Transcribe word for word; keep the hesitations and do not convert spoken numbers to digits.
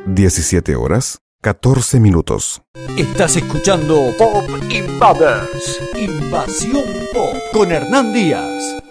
diecisiete horas, catorce minutos. Estás escuchando Pop Invaders, Invasión Pop, con Hernán Díaz.